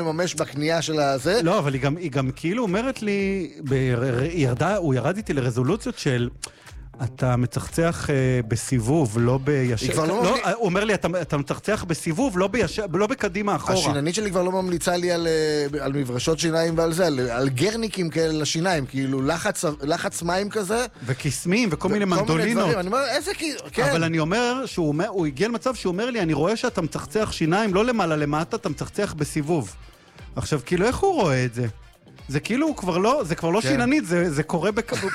לממש בקנייה של הזה. לא, אבל היא גם כאילו אומרת לי, הוא ירד איתי לרזולוציות של... אתה מצחצח בסיבוב, לא בישר. הוא אומר לי, אתה מצחצח בסיבוב, לא בקדימה אחורה. השיננית שלי כבר לא ממליצה לי על מברשות שיניים ועל זה, על גרניקים כאלה לשיניים, כאילו לחץ מים כזה. וכיסמים וכל מיני מנדולינות. אני אומר, איזה כן. אבל אני אומר, הוא הגיע למצב שהוא אומר לי, אני רואה שאתה מצחצח שיניים, לא למעלה למטה, אתה מצחצח בסיבוב. עכשיו, כאילו, איך הוא רואה את זה? זה כאילו זה כבר לא שיננית, זה קורה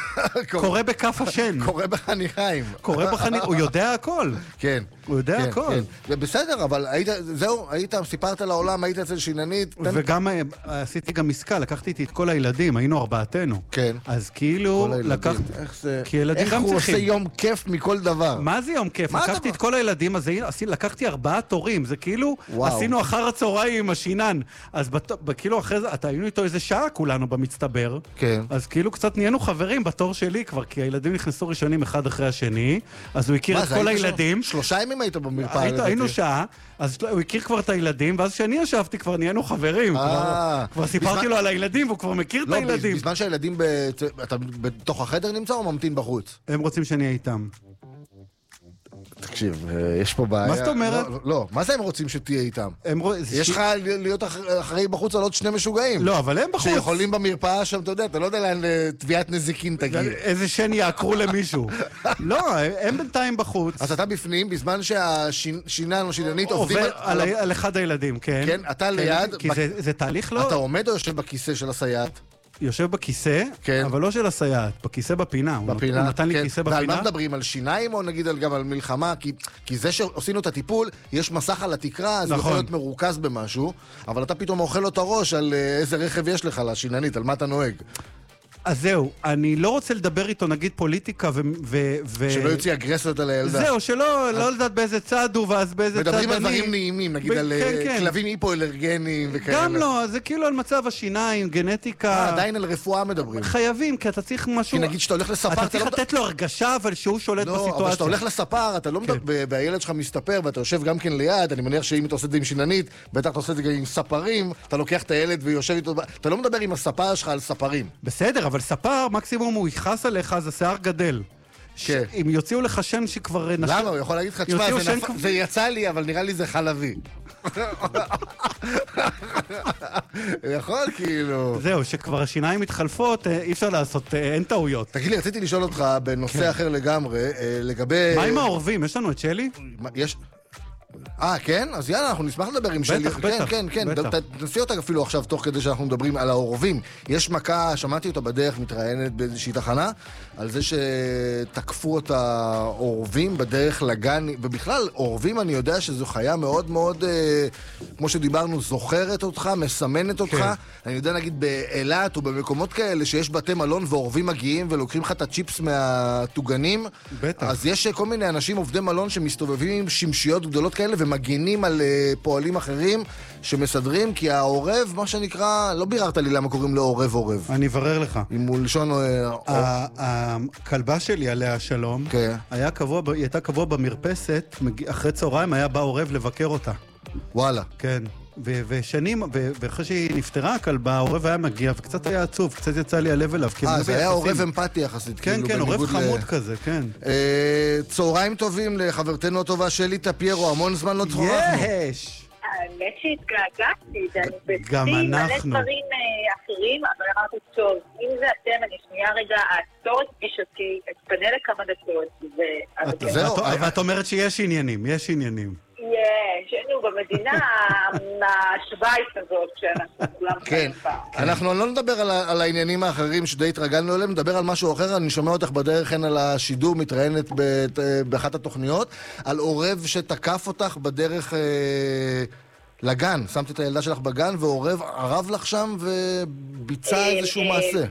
בכף השן. קורה בחניכיים. הוא יודע הכל. כן. הוא יודע הכל. בסדר, אבל סיפרת לעולם, היית אצל שיננית. וגם עשיתי גם עסקה, לקחתי איתי את כל הילדים, היינו ארבעתנו. כן. אז כאילו לקחתי... איך הוא עושה יום כיף מכל דבר? מה זה יום כיף? לקחתי את כל הילדים, אז לקחתי 4 תורים, זה כאילו עשינו אחר הצהריים עם השינן. אז כאילו אחרי זה, אתה היינו איתו איזה שעה כולנו במצטבר. כן. אז כאילו קצת נהיינו חברים בתור שלי כבר, כי הילדים נכנסו ראשונים אחד אחרי השני, אז הוא הכיר את כל הילדים. 3 ימים היית במרפאה. היינו שעה, אז הוא הכיר כבר את הילדים, ואז כשאני ישבתי כבר נהיינו חברים. כבר סיפרתי לו על הילדים, והוא כבר מכיר את הילדים. בזמן שהילדים, אתה בתוך החדר נמצא או ממתין בחוץ? הם רוצים שאני אהיה איתם. תקשיב, יש פה בעיה. מה זאת אומרת? לא, מה זה הם רוצים שתהיה איתם? יש לך להיות אחרי בחוץ על עוד 2 משוגעים. לא, אבל הם בחוץ. שיכולים במרפאה שם, אתה יודע, אתה לא יודע לאן תביעת נזיקין תגיע. איזה שן יעקרו למישהו. לא, הם בינתיים בחוץ. אז אתה בפנים, בזמן שהשינן או שיננית עובדים... על אחד הילדים, כן. כן, אתה ליד... כי זה תהליך לא... אתה עומד או יושב בכיסא של הסייעת? יושב בכיסא, אבל לא של הסייעת, בכיסא בפינה. הוא נתן לי כיסא בפינה. ועל מה מדברים? על שיניים או נגיד גם על מלחמה? כי זה שעשינו את הטיפול, יש מסך על התקרה, אז יכול להיות מרוכז במשהו, אבל אתה פתאום אוכל לו את הראש על איזה רכב יש לך לשיננית, על מה אתה נוהג. אז זהו, אני לא רוצה לדבר איתו, נגיד פוליטיקה שלא יוציא אגרסיות על הילדה. זהו, שלא לדעת באיזה צד הוא ואז באיזה צד אני. מדברים על דברים נעימים, נגיד על כלבים היפואלרגניים וכאלה. גם לא, זה כאילו על מצב השיניים, גנטיקה. עדיין על רפואה מדברים. חייבים, כי אתה צריך משהו... כי נגיד שאתה הולך לספר... אתה צריך לתת לו הרגשה, אבל שהוא שולט בסיטואציה. לא, אבל שאתה הולך לספר, אתה לא מדבר, והילד שלך מסתפר, ואתה יושב גם כן ליד, אני מניח שאם אתה עושה את זה עם שיננית, בטח אתה עושה את זה עם ספרים, אתה לוקח את הילד ויושב איתו, אתה לא מדבר עם הספר שלך על ספרים. בסדר, אבל ספר, מקסימום הוא יכעס עליך, אז השיער גדל. אם יוציאו לך שם שכבר... למה? הוא יכול להגיד לך, תשמע, זה יצא לי, אבל נראה לי זה חלבי. יכול כאילו... זהו, שכבר השיניים מתחלפות, אי אפשר לעשות, אין טעויות. תגיד לי, רציתי לשאול אותך בנושא אחר לגמרי, לגבי... מה עם העורבים? יש לנו את שלי? יש... כן? אז יאללה, אנחנו נשמח לדבר עם שלי. בטח, כן, תנסי אותה אפילו עכשיו, תוך כדי שאנחנו מדברים על העורבים. יש מכה, שמעתי אותה בדרך, מתראיינת באיזושהי תחנה, על זה שתקפו את העורבים בדרך לגן, ובכלל, עורבים אני יודע שזו חיה מאוד מאוד, כמו שדיברנו, זוכרת אותך, מסמנת אותך. אני יודע, נגיד, באילת או במקומות כאלה, שיש בתי מלון ועורבים מגיעים ולוקחים לך את הצ'יפס מהטוגנים. בטח. אז יש כל מיני אנשים, עובדי מלון, שמסתובבים עם שמשיות גדולות כאלה ומגינים על פועלים אחרים שמסדרים, כי העורב, מה שנקרא, לא ביררת לי למה קוראים לו עורב. אני אברר לך. אם הוא לשון... הכלבה שלי עליה שלום, היא הייתה קבוע במרפסת, אחרי צהריים היה בא עורב לבקר אותה. וואלה. כן. ושנים, ואחרי שהיא נפטרה הכלבה, העורב היה מגיע, וקצת היה עצוב, קצת יצא לי הלב אליו. זה היה עורב אמפתי יחסית. כן, כן, עורב חמוד כזה, כן. צהריים טובים לחברתנו הטובה שלי טפיירו, המון זמן לא צחורחנו. יש! האמת שהתגעגעתי, גם אנחנו. מלא דברים אחרים, אבל אמרתי, טוב, אם זה אתם, אני שנייה רגע, אעצור את פגישתי, אתפנה לכמה דקות, ואת אומרת שיש עניינים, יש עניינים. שהיינו במדינה השוויץ הזאת שאנחנו כולם חיים פעם. אנחנו לא נדבר על העניינים האחרים שדי התרגלנו אליהם, נדבר על משהו אחר. אני שומע אותך בדרך הן על השידור, מתראיינת באחת התוכניות, על עורב שתקף אותך בדרך לגן. שמת את הילדה שלך בגן ועורב ערב לך שם וביצע איזשהו מעשה.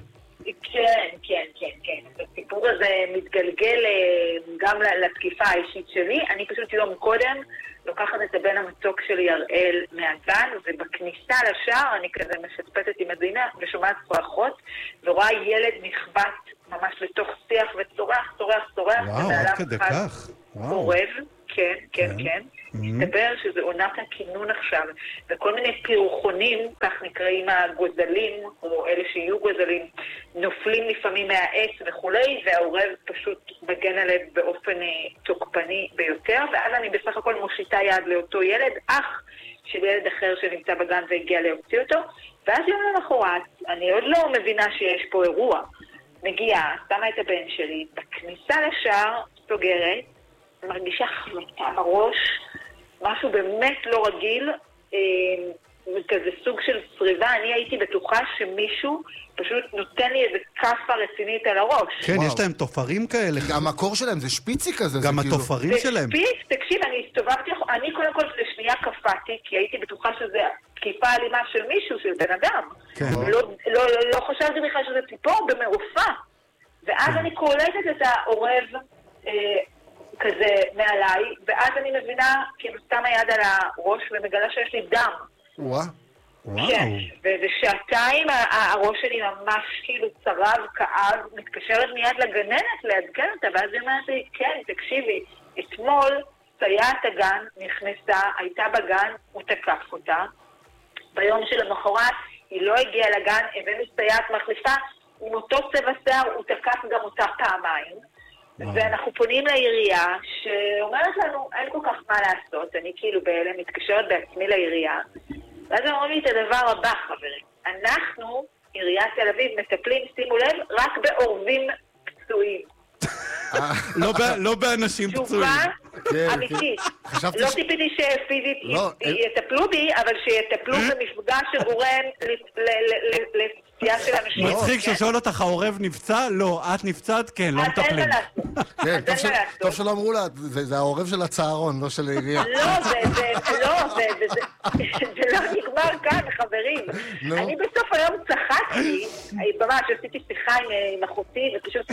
כן. הסיפור הזה מתגלגל גם לתקיפה האישית שלי. אני פשוט יום קודם לוקחת את הבן המתוק שלי הראל מהגן, ובכניסה לשער אני כזה משתפתת עם מדינה ושומעת צרחות, ורואה ילד נכבט ממש לתוך שיח וצורח. וואו, עד כדי כך. עורב. כן. מסתבר שזה עונת הכינון עכשיו, וכל מיני פירוחונים, כך נקראים הגוזלים, או אלה שיהיו גוזלים, נופלים לפעמים מהעץ וכולי, והעורב פשוט מגן עליהם באופן תוקפני ביותר, ואז אני בסך הכל מושיטה יד לאותו ילד, אח של ילד אחר שנמצא בגן והגיע להוציא אותו, ואז יום למחרת, אני עוד לא מבינה שיש פה אירוע, מגיעה, שמה את הבן שלי, בכניסה לשער, סוגרת, מרגישה חלטה בראש, משהו באמת לא רגיל, כזה סוג של שריבה. אני הייתי בטוחה שמישהו פשוט נותן לי איזה קפה רצינית על הראש. כן, יש להם תופרים כאלה. גם המקור שלהם זה שפיצי כזה. גם התופרים שלהם. זה שפיץ, תקשיב, אני הסתובבתי, אני קודם כל לשנייה קפאתי, כי הייתי בטוחה שזה תקיפה אלימה של מישהו, של בן אדם. לא חשבתי בכלל שזה ציפור במעופה. ואז אני קולטת את העורב כזה מעליי, ואז אני מבינה, כאילו סתם היד על הראש ומגלה שיש לי דם. וואו. כן, ובשעתיים הראש שלי ממש כאילו צרב, כאב, מתקשרת מיד לגננת לעדכן אותה, ואז היא אומרת לי, כן, תקשיבי, אתמול סייעת הגן נכנסה, הייתה בגן, הוא תקף אותה. ביום של המחרת היא לא הגיעה לגן, הבאנו סייעת מחליפה, עם אותו צבע שיער הוא תקף גם אותה פעמיים. ואנחנו פונים לעירייה שאומרת לנו, אין כל כך מה לעשות, אני כאילו בהלם מתקשרת בעצמי לעירייה, ואז הם אומרים לי את הדבר הבא, חברים, אנחנו, עיריית תל אביב, מטפלים, שימו לב, רק בעורבים פצועים. לא באנשים פצועים. תשובה אמיתית. לא ציפיתי שפיזית יטפלו בי, אבל שיטפלו במפגע שגורם לפציעה של אנשים. מצחיק ששואל אותך, העורב נפצע? לא. את נפצעת? כן, לא מטפלים. טוב שלא אמרו לה, זה העורב של הצהרון, לא של העירייה. זה לא נגמר כאן, חברים. אני בסוף היום צחקתי, ממש עשיתי שיחה עם אחותי, ופשוט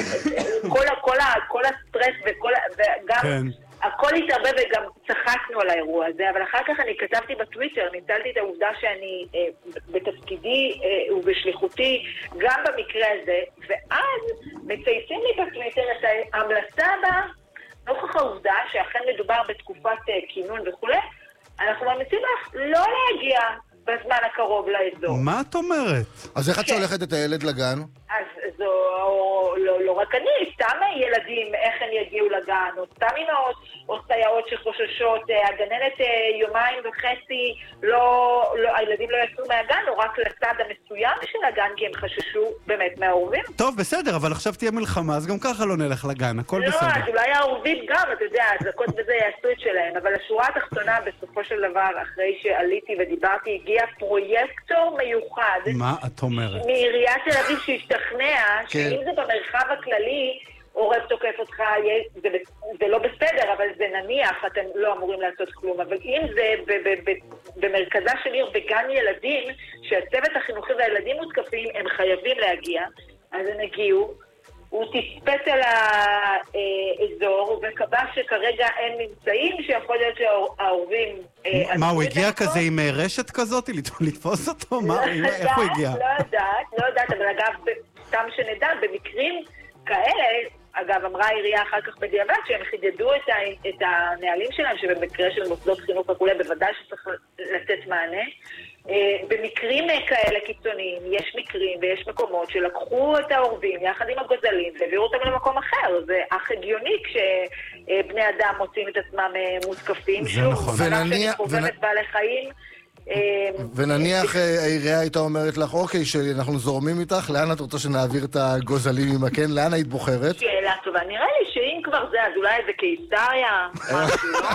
כל הסטרס וגם הכל התערבב וגם צחקנו על האירוע הזה, אבל אחר כך אני כתבתי בטוויטר, ניצלתי את העובדה שאני בתפקידי ובשליחותי גם במקרה הזה, ואז מצייצים לי בטוויטר את ההמלצה הבאה, נוכח העובדה שאכן מדובר בתקופת כינון וכו', אנחנו ממליצים לך לא להגיע בזמן הקרוב לאזור. מה את אומרת? אז איך את שולחת את הילד לגן? אז זו, לא רק אני, סתם ילדים, איך הם יגיעו לגן, או סתם אמהות, או סייעות שחוששות, הגננת יומיים וחצי, הילדים לא יצאו מהגן, או רק לצד המסוים של הגן, כי הם חששו באמת מהעורבים. טוב, בסדר, אבל עכשיו תהיה מלחמה, אז גם ככה לא נלך לגן, הכל בסדר. לא, אז אולי העורבים גם, אתה יודע, הזקות בזה יעשו את שלהם, אבל השורה התחתונה בסופו של דבר, אחרי שעליתי ודיברתי, הגיע פרויקטור מיוחד. מה את אומרת? מעיריית תל אביב שהשתכנע, שאם זה במרחב הכללי, עורב תוקף אותך, זה לא בסדר, אבל זה נניח, אתם לא אמורים לעשות כלום, אבל אם זה במרכזה של עיר בגן ילדים, שהצוות החינוכי והילדים מותקפים, הם חייבים להגיע, אז הם הגיעו, הוא תספץ על האזור, וקבע שכרגע אין ממצאים, שיכול להיות שהעורבים... מה, הוא הגיע כזה עם רשת כזאת, לתפוס אותו? איך הוא הגיע? לא יודעת, אבל אגב, סתם שנדע, במקרים כאלה, אגב, אמרה העירייה אחר כך בדיעבד, שהם חידדו את הנהלים שלהם, שבמקרה של מוסדות חינוך וכולי, בוודאי שצריך לתת מענה. במקרים כאלה קיצוניים, יש מקרים ויש מקומות שלקחו את העורבים יחד עם הגוזלים והביאו אותם למקום אחר. זה אך הגיוני כשבני אדם מוצאים את עצמם מותקפים. זה נכון. בעלי חיים. ונניח העירייה הייתה אומרת לך, אוקיי, שאנחנו זורמים איתך, לאן את רוצה שנעביר את הגוזלים עם הקן? לאן היית בוחרת? שאלה טובה, נראה לי שאם כבר זה, אז אולי איזה קיסריה, משהו, לא?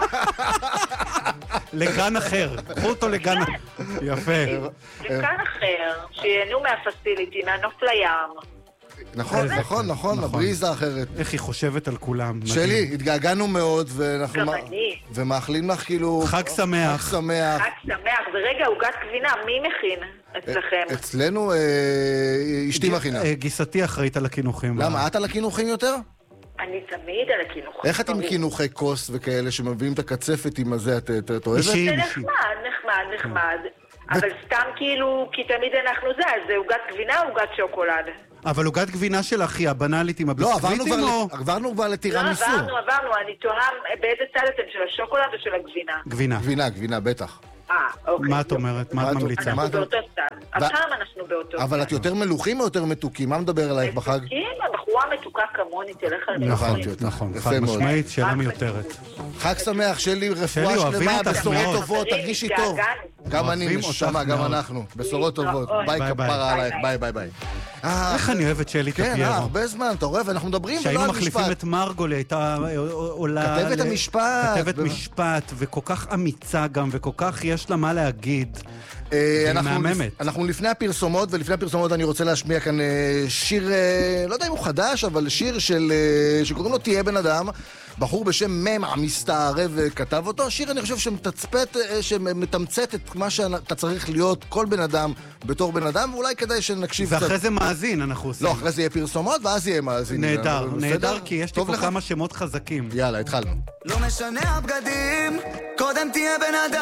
לגן אחר, קחו אותו לגן אחר. יפה. לגן אחר, שיהנו מהפסיליטי, מהנוף לים. נכון, הבריזה אחרת. איך היא חושבת על כולם. שלי, התגעגענו מאוד, ומאחלים לך כאילו... חג שמח. חג שמח, ורגע, עוגת גבינה, מי מכין אצלכם? אצלנו אשתי מכינה. גיסתי אחראית על הכינוחים. למה, את על הכינוחים יותר? אני תמיד על הכינוחים. איך את עם כינוחי כוס וכאלה שמביאים את הקצפת עם הזה, את אוהבת? זה נחמד. אבל סתם כאילו, כי תמיד אנחנו זה עוגת גבינה או עוגת שוקולד? אבל עוגת גבינה שלך היא הבנאלית עם הביסקוויטים או... לא, עברנו כבר לטירמיסו. לא, עברנו, אני תוהה באיזה צד אתם, של השוקולד או של הגבינה? גבינה, בטח. אוקיי. מה את אומרת? מה את ממליצה? אנחנו באותו צד. הפעם אנחנו באותו צד. אבל את יותר מלוכים או יותר מתוקים? מה מדבר עלייך בחג? מתוקים, הבחורה מתוקה כמוני, תלך על נכון, חד משמעית, שאלה מיותרת. חג שמח, שלי, רפואה שלמה, בשורות טובות, תרגישי טוב. גם אני, נשמה, גם אנחנו. בשורות טובות. ביי כפרה עלייך, ביי. איך אני אוהבת שלי טפיירו. כן, הרבה זמן, אתה רואה, ואנחנו מדברים ולא על משפט. שהיינו מחליפים את מרגולי, הייתה עולה... כתבת המשפט. כתבת משפט, וכל כך אמיצה גם, וכל כך יש לה מה להגיד. אנחנו לפני הפרסומות, ולפני הפרסומות אני רוצה להשמיע כאן שיר, לא יודע אם הוא חדש, אבל שיר שקוראים לו תהיה בן אדם, בחור בשם ממה מסתערב כתב אותו. שיר אני חושב שמתמצת את מה שאתה צריך להיות כל בן אדם בתור בן אדם, ואולי כדאי שנקשיב קצת. ואחרי זה מאזין אנחנו עושים. לא, אחרי זה יהיה פרסומות ואז יהיה מאזין. נהדר, כי יש לי פה כמה שמות חזקים. יאללה, התחלנו. לא משנה הבגדים, קודם תהיה בן אדם.